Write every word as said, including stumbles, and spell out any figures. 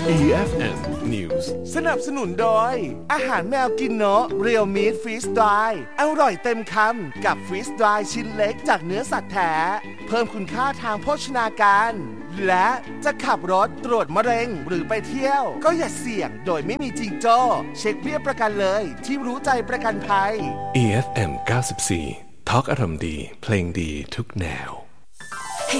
อี เอฟ เอ็ม News สนับสนุนโดยอาหารแมวกินเนาะเรียวมีทฟรีสดรายอร่อยเต็มคำกับฟรีสดรายชิ้นเล็กจากเนื้อสัตว์แท้เพิ่มคุณค่าทางโภชนาการและจะขับรถตรวจมะเร็งหรือไปเที่ยวก็อย่าเสี่ยงโดยไม่มีจิงโจ้เช็คเบี้ยประกันเลยที่รู้ใจประกันภัยอี เอฟ เอ็ม เก้าสิบสี่ ทอล์กอารมณ์ดีเพลงดีทุกแนว